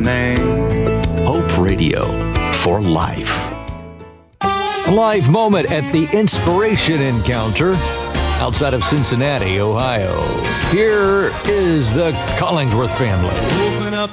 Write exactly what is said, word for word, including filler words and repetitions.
name. Hope Radio for life. A live moment at the Inspiration Encounter outside of Cincinnati, Ohio. Here is the Collingsworth family.